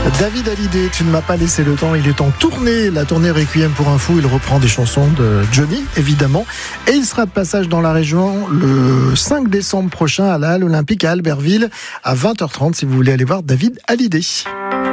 David Hallyday, tu ne m'as pas laissé le temps, il est en tournée, la tournée Requiem pour un fou, il reprend des chansons de Johnny, évidemment, et il sera de passage dans la région le 5 décembre prochain à la Halle Olympique à Albertville, à 20h30, si vous voulez aller voir David Hallyday. Ici,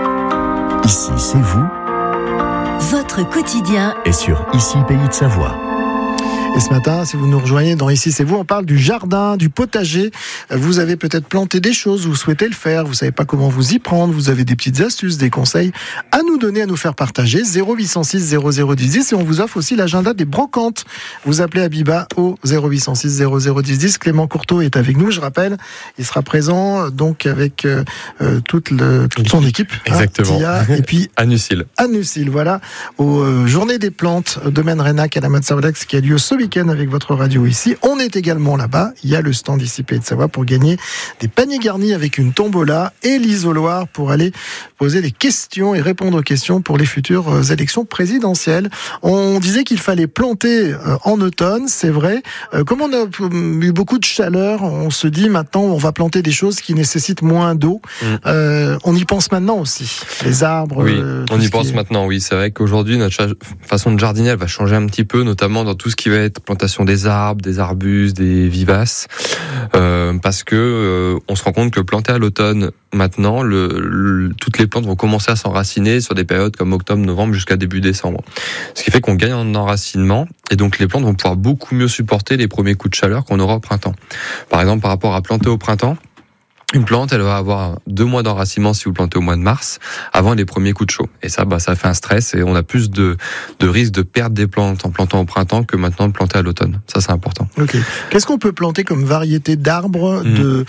c'est vous. Votre quotidien Et sur Ici, Pays de Savoie. Et ce matin, si vous nous rejoignez dans Ici c'est vous, on parle du jardin, du potager. Vous avez peut-être planté des choses, vous souhaitez le faire, vous savez pas comment vous y prendre, vous avez des petites astuces, des conseils à nous donner, à nous faire partager. 0806 0010 et on vous offre aussi l'agenda des brocantes. Vous appelez Abiba au 0806 0010. Clément Courteau est avec nous, je rappelle. Il sera présent donc avec toute son équipe. Exactement. Tia, et puis Anusil, voilà, aux Journées des plantes, domaine Rénac à la Matsarlex qui a lieu ce week-end avec votre radio ici. On est également là-bas. Il y a le stand Ici Pays de Savoie pour gagner des paniers garnis avec une tombola et l'isoloir pour aller poser des questions et répondre aux questions pour les futures élections présidentielles. On disait qu'il fallait planter en automne, c'est vrai. Comme on a eu beaucoup de chaleur, on se dit maintenant on va planter des choses qui nécessitent moins d'eau. On y pense maintenant aussi. Les arbres. Oui, on y pense maintenant, oui. C'est vrai qu'aujourd'hui, notre façon de jardiner, elle va changer un petit peu, notamment dans tout ce qui va être plantation des arbres, des arbustes, des vivaces, parce que on se rend compte que planter à l'automne, maintenant, toutes les plantes vont commencer à s'enraciner sur des périodes comme octobre, novembre jusqu'à début décembre. Ce qui fait qu'on gagne en enracinement et donc les plantes vont pouvoir beaucoup mieux supporter les premiers coups de chaleur qu'on aura au printemps. Par exemple, par rapport à planter au printemps, une plante, elle va avoir 2 mois d'enracinement si vous plantez au mois de mars, avant les premiers coups de chaud. Et ça, ça fait un stress et on a plus de risque de perdre des plantes en plantant au printemps que maintenant de planter à l'automne. Ça, c'est important. Ok. Qu'est-ce qu'on peut planter comme variété d'arbres,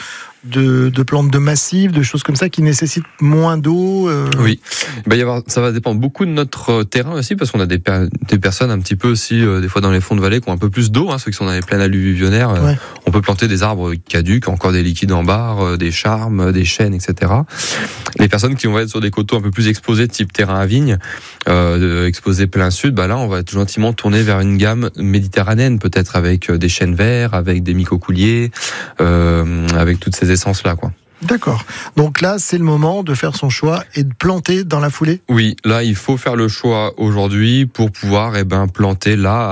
de plantes de massifs, de choses comme ça qui nécessitent moins d'eau Oui, ça va dépendre beaucoup de notre terrain aussi, parce qu'on a des personnes un petit peu aussi, des fois dans les fonds de vallée, qui ont un peu plus d'eau, ceux qui sont dans les plaines alluvionnaires. Ouais. On peut planter des arbres caducs, encore des liquides en barre, des charmes, des chênes, etc. Les personnes qui vont être sur des coteaux un peu plus exposés, type terrain à vigne, exposés plein sud, là on va tout gentiment tourner vers une gamme méditerranéenne, peut-être avec des chênes verts, avec des micocouliers, avec toutes ces essences-là, quoi. D'accord. Donc là, c'est le moment de faire son choix et de planter dans la foulée ? Oui, là, il faut faire le choix aujourd'hui pour pouvoir planter là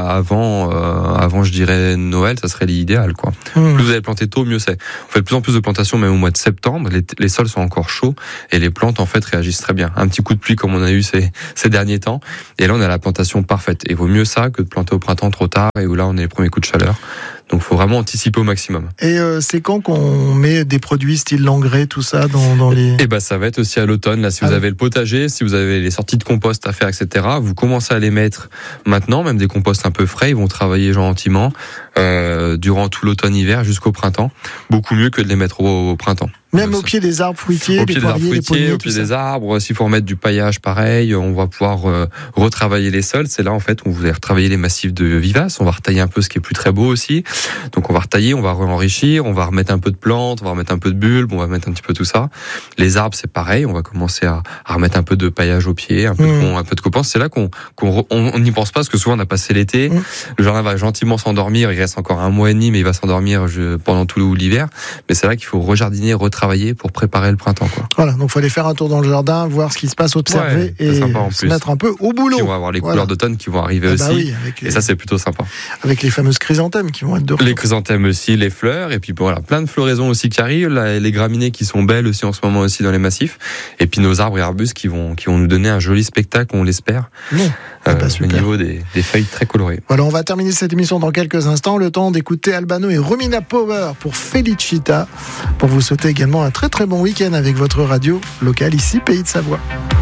avant, je dirais, Noël, ça serait l'idéal, quoi. Plus vous allez planter tôt, mieux c'est. On fait de plus en plus de plantations, même au mois de septembre. Les sols sont encore chauds et les plantes, en fait, réagissent très bien. Un petit coup de pluie comme on a eu ces derniers temps. Et là, on a la plantation parfaite. Et il vaut mieux ça que de planter au printemps trop tard et où là, on a les premiers coups de chaleur. Donc, il faut vraiment anticiper au maximum. Et c'est quand qu'on met des produits style l'engrais, tout ça, dans les... Ça va être aussi à l'automne. Là, si vous avez le potager, si vous avez les sorties de compost à faire, etc., vous commencez à les mettre maintenant, même des composts un peu frais, ils vont travailler gentiment durant tout l'automne-hiver jusqu'au printemps. Beaucoup mieux que de les mettre au printemps. Même au pied des arbres fruitiers, au pied des arbres fruitiers, au pied des arbres. S'il faut remettre du paillage, pareil, on va pouvoir retravailler les sols. C'est là, en fait, où vous allez retravailler les massifs de vivaces. On va retailler un peu ce qui est plus très beau aussi. Donc, on va retailler, on va enrichir, on va remettre un peu de plantes, on va remettre un peu de bulbes, on va mettre un petit peu tout ça. Les arbres, c'est pareil. On va commencer à remettre un peu de paillage au pied, un peu de fond, un peu de coupance. C'est là qu'on n'y pense pas, parce que souvent, on a passé l'été. Le jardin va gentiment s'endormir. Il reste encore 1 mois et demi, mais il va s'endormir pendant tout l'hiver. Mais c'est là qu'il faut rejardiner, retravailler pour préparer le printemps, quoi. Voilà, donc il faut aller faire un tour dans le jardin, voir ce qui se passe, observer et se mettre un peu au boulot. Puis on va avoir les couleurs d'automne qui vont arriver aussi. Oui, et ça, c'est plutôt sympa. Avec les fameuses chrysanthèmes qui vont être de retour. Les chrysanthèmes aussi, les fleurs, et puis voilà, plein de floraisons aussi qui arrivent, les graminées qui sont belles aussi en ce moment aussi dans les massifs, et puis nos arbres et arbustes qui vont nous donner un joli spectacle, on l'espère, au niveau des feuilles très colorées. Voilà, on va terminer cette émission dans quelques instants, le temps d'écouter Albano et Romina Power pour Felicita, pour vous souhaiter également un très très bon week-end avec votre radio locale ici, Pays de Savoie.